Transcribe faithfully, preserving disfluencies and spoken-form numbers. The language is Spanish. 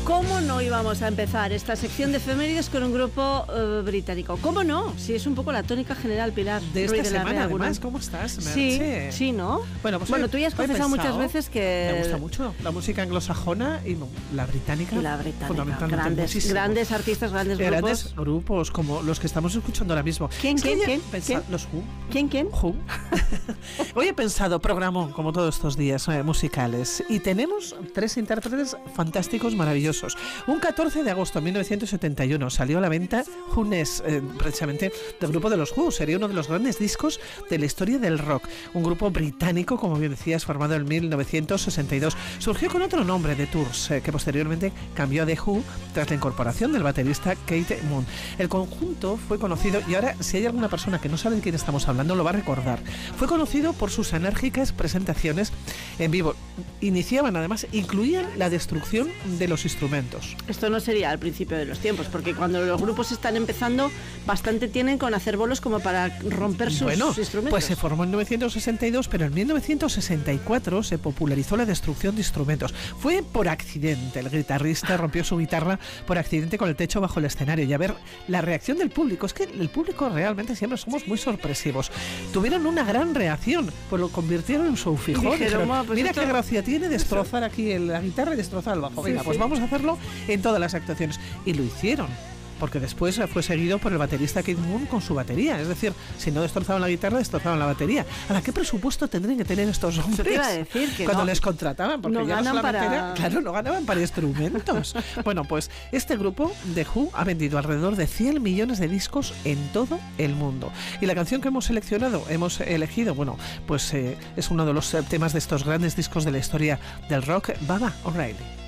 ¿Cómo no íbamos a empezar esta sección de efemérides con un grupo uh, británico? ¿Cómo no? Si es un poco la tónica general, Pilar. De esta de semana, además, ¿cómo estás, Merche? Sí, sí, ¿no? Bueno, pues bueno hoy, tú ya has confesado muchas veces que... Me gusta mucho la música anglosajona y no, la británica. La británica, fundamentalmente grandes, muchísimo. grandes artistas, grandes grupos. Grandes grupos, como los que estamos escuchando ahora mismo. ¿Quién, quién, quién? Pensa- ¿Quién? Los Who. ¿Quién, quién? Who. Hoy he pensado, programón, como todos estos días eh, musicales, y tenemos tres intérpretes fantásticos, maravillosos. Un catorce de agosto de mil novecientos setenta y uno salió a la venta Who's, eh, precisamente del grupo de los Who. Sería uno de los grandes discos de la historia del rock. Un grupo británico, como bien decías, formado en mil novecientos sesenta y dos. Surgió con otro nombre, The Tours, eh, que posteriormente cambió a The Who tras la incorporación del baterista Keith Moon. El conjunto fue conocido, y ahora si hay alguna persona que no sabe de quién estamos hablando, lo va a recordar. Fue conocido por sus enérgicas presentaciones en vivo. Iniciaban, además, incluían la destrucción de los instrumentos. Esto no sería al principio de los tiempos, porque cuando los grupos están empezando, bastante tienen con hacer bolos como para romper sus bueno, instrumentos. Pues se formó en mil novecientos sesenta y dos, pero en mil novecientos sesenta y cuatro se popularizó la destrucción de instrumentos. Fue por accidente. El guitarrista rompió su guitarra por accidente con el techo bajo el escenario. Y a ver, la reacción del público, es que el público realmente siempre somos muy sorpresivos. Tuvieron una gran reacción, pues lo convirtieron en su fijón. Dijeron, Dijeron, bueno, pues mira esto... qué gracia tiene destrozar aquí el, la guitarra y destrozar el bajo. Venga, sí, pues sí. vamos a hacerlo en todas las actuaciones. Y lo hicieron, porque después fue seguido por el baterista Keith Moon con su batería. Es decir, si no destrozaban la guitarra, destrozaban la batería. ¿A qué presupuesto tendrían que tener estos hombres? Te iba a decir que cuando no, les contrataban? Porque no ya ganan no solamente para... era, claro, no ganaban para instrumentos. Bueno, pues este grupo de Who ha vendido alrededor de cien millones de discos en todo el mundo. Y la canción que hemos seleccionado, hemos elegido, bueno, pues eh, es uno de los temas de estos grandes discos de la historia del rock, Baba O'Reilly.